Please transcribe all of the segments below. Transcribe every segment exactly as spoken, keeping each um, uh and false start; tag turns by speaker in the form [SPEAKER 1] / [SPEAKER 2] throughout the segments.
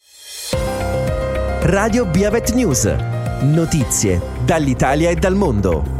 [SPEAKER 1] Radio Biavet News. Notizie dall'Italia e dal mondo.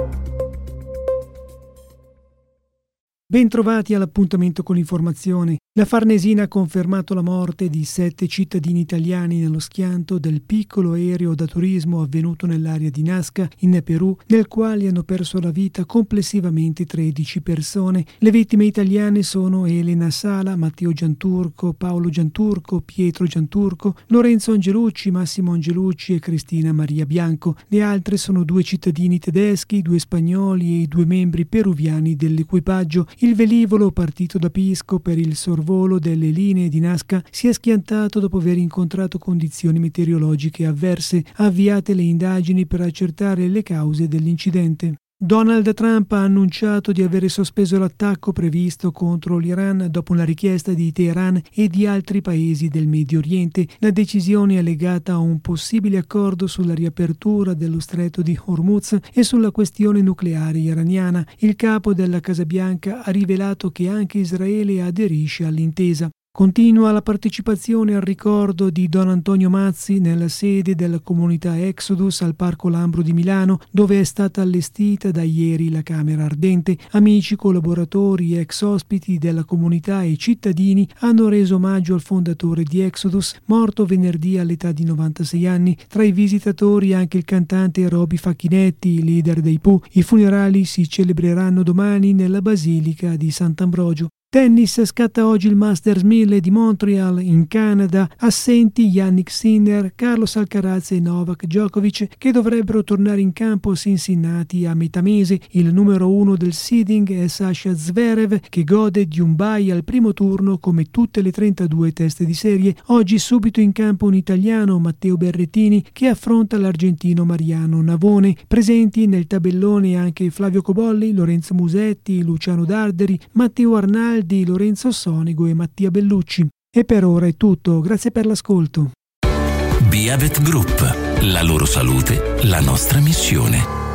[SPEAKER 2] Bentrovati all'appuntamento con l'informazione. La Farnesina ha confermato la morte di sette cittadini italiani nello schianto del piccolo aereo da turismo avvenuto nell'area di Nazca, in Perù, nel quale hanno perso la vita complessivamente tredici persone. Le vittime italiane sono Elena Sala, Matteo Gianturco, Paolo Gianturco, Pietro Gianturco, Lorenzo Angelucci, Massimo Angelucci e Cristina Maria Bianco. Le altre sono due cittadini tedeschi, due spagnoli e due membri peruviani dell'equipaggio. Il velivolo, partito da Pisco per il sorvolo delle linee di Nazca, si è schiantato dopo aver incontrato condizioni meteorologiche avverse. Ha avviate le indagini per accertare le cause dell'incidente. Donald Trump ha annunciato di avere sospeso l'attacco previsto contro l'Iran dopo una richiesta di Teheran e di altri paesi del Medio Oriente. La decisione è legata a un possibile accordo sulla riapertura dello stretto di Hormuz e sulla questione nucleare iraniana. Il capo della Casa Bianca ha rivelato che anche Israele aderisce all'intesa. Continua la partecipazione al ricordo di Don Antonio Mazzi nella sede della comunità Exodus al Parco Lambro di Milano, dove è stata allestita da ieri la Camera Ardente. Amici, collaboratori, ex ospiti della comunità e cittadini hanno reso omaggio al fondatore di Exodus, morto venerdì all'età di novantasei anni. Tra i visitatori anche il cantante Roby Facchinetti, leader dei Pooh. I funerali si celebreranno domani nella Basilica di Sant'Ambrogio. Tennis, scatta oggi il Masters mille di Montreal in Canada, assenti Yannick Sinner, Carlos Alcaraz e Novak Djokovic, che dovrebbero tornare in campo a Cincinnati a metà mese. Il numero uno del seeding è Sasha Zverev, che gode di un bye al primo turno come tutte le trentadue teste di serie. Oggi subito in campo un italiano, Matteo Berrettini, che affronta l'argentino Mariano Navone. Presenti nel tabellone anche Flavio Cobolli, Lorenzo Musetti, Luciano Darderi, Matteo Arnaldi, di Lorenzo Sonego e Mattia Bellucci. E per ora è tutto, grazie per l'ascolto.
[SPEAKER 3] Biavet Group, la loro salute, la nostra missione.